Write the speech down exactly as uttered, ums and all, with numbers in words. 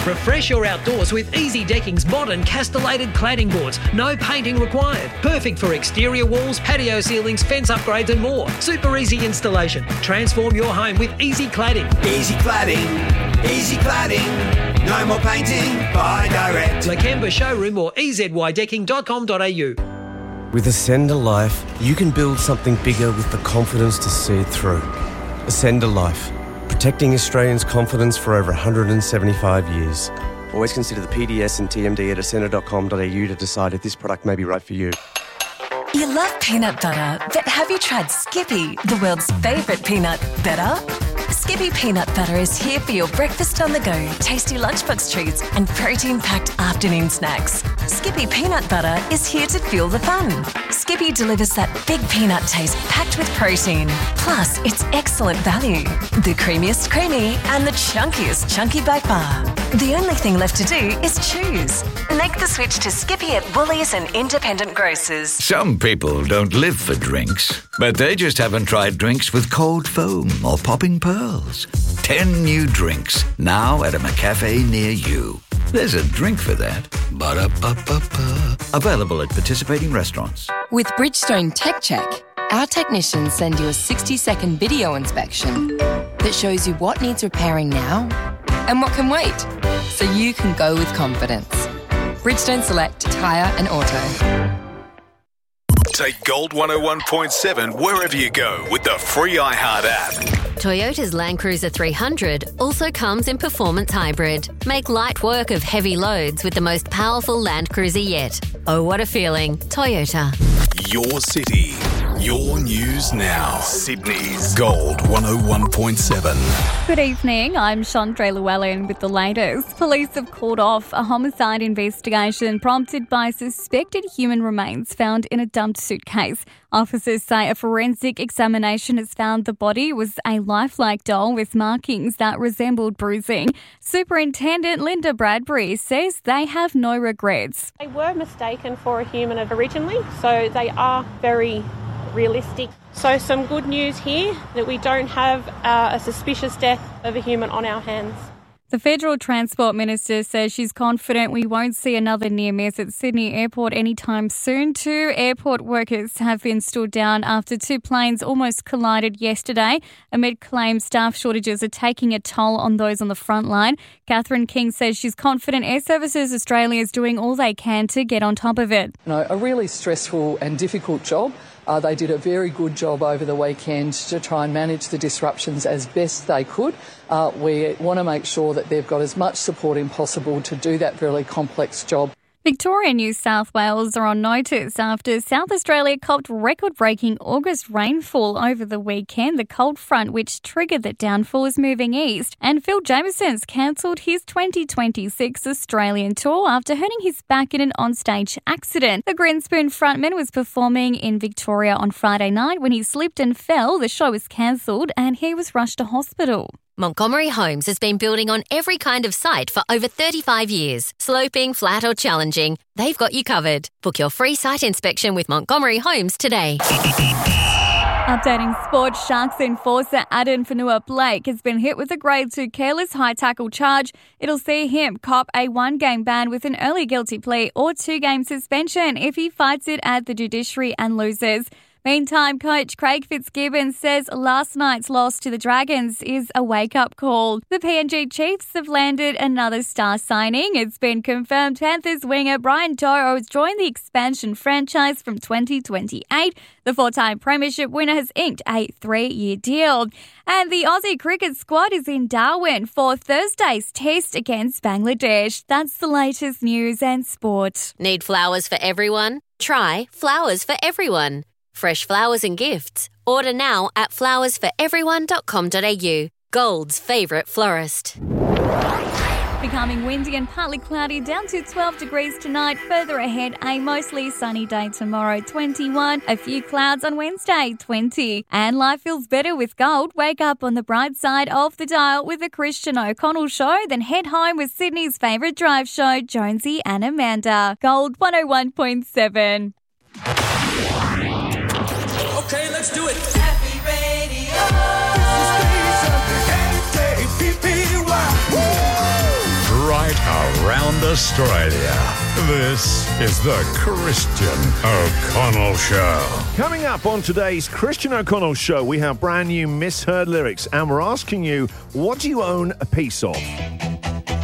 Refresh your outdoors with Easy Decking's modern castellated cladding boards. No painting required. Perfect for exterior walls, patio ceilings, fence upgrades and more. Super easy installation. Transform your home with Easy Cladding. Easy Cladding. Easy Cladding. No more painting. Buy direct. Lakemba Showroom or e z y decking dot com dot a u. With Ascender Life, you can build something bigger with the confidence to see it through. Ascender Life. Protecting Australians' confidence for over one hundred seventy-five years. Always consider the P D S and T M D at ascender dot com dot a u to decide if this product may be right for you. You love peanut butter, but have you tried Skippy, the world's favourite peanut butter? Skippy peanut butter is here for your breakfast on the go, tasty lunchbox treats and protein-packed afternoon snacks. Skippy peanut butter is here to fuel the fun. Skippy delivers that big peanut taste packed with protein. Plus, it's excellent value. The creamiest creamy and the chunkiest chunky by far. The only thing left to do is choose. Make the switch to Skippy at Woolies and independent grocers. Some people don't live for drinks, but they just haven't tried drinks with cold foam or popping pearls. Ten new drinks, now at a McCafe near you. There's a drink for that. Ba-da-ba-ba-ba. Available at participating restaurants. With Bridgestone Tech Check, our technicians send you a sixty-second video inspection that shows you what needs repairing now and what can wait, so you can go with confidence. Bridgestone Select Tyre and Auto. Take Gold one oh one point seven wherever you go with the free iHeart app. Toyota's Land Cruiser three hundred also comes in Performance Hybrid. Make light work of heavy loads with the most powerful Land Cruiser yet. Oh, what a feeling. Toyota. Your city. Your news now. Sydney's Gold one oh one point seven. Good evening, I'm Chandra Llewellyn with the latest. Police have called off a homicide investigation prompted by suspected human remains found in a dumped suitcase. Officers say a forensic examination has found the body was a lifelike doll with markings that resembled bruising. Superintendent Linda Bradbury says they have no regrets. They were mistaken for a human originally, so they are very realistic. So some good news here that we don't have uh, a suspicious death of a human on our hands. The Federal Transport Minister says she's confident we won't see another near miss at Sydney Airport anytime soon. Two airport workers have been stood down after two planes almost collided yesterday. Amid claims staff shortages are taking a toll on those on the front line. Catherine King says she's confident Air Services Australia is doing all they can to get on top of it. You know, a really stressful and difficult job. Uh, they did a very good job over the weekend to try and manage the disruptions as best they could. Uh, we want to make sure that they've got as much support as possible to do that really complex job. Victoria and New South Wales are on notice after South Australia copped record-breaking August rainfall over the weekend. The cold front which triggered the downfall is moving east, and Phil Jameson's cancelled his twenty twenty-six Australian tour after hurting his back in an onstage accident. The Grinspoon frontman was performing in Victoria on Friday night when he slipped and fell. The show was cancelled and he was rushed to hospital. Montgomery Homes has been building on every kind of site for over thirty-five years. Sloping, flat or challenging, they've got you covered. Book your free site inspection with Montgomery Homes today. Updating sport, Sharks enforcer Adam Fanua-Blake has been hit with a grade two careless high tackle charge. It'll see him cop a one-game ban with an early guilty plea or two-game suspension if he fights it at the judiciary and loses. Meantime, coach Craig Fitzgibbon says last night's loss to the Dragons is a wake-up call. The P N G Chiefs have landed another star signing. It's been confirmed Panthers winger Brian Toro has joined the expansion franchise from twenty twenty-eight. The four-time premiership winner has inked a three-year deal. And the Aussie cricket squad is in Darwin for Thursday's test against Bangladesh. That's the latest news and sport. Need flowers for everyone? Try Flowers for Everyone. Fresh flowers and gifts. Order now at flowers for everyone dot com dot a u. Gold's favourite florist. Becoming windy and partly cloudy, down to twelve degrees tonight. Further ahead, a mostly sunny day tomorrow, twenty-one. A few clouds on Wednesday, twenty. And life feels better with Gold. Wake up on the bright side of the dial with the Christian O'Connell Show, then head home with Sydney's favourite drive show, Jonesy and Amanda. Gold one oh one point seven. Okay, let's do it. Happy Radio. Right around Australia. This is the Christian O'Connell Show. Coming up on today's Christian O'Connell Show, we have brand new Misheard lyrics, and we're asking you, what do you own a piece of?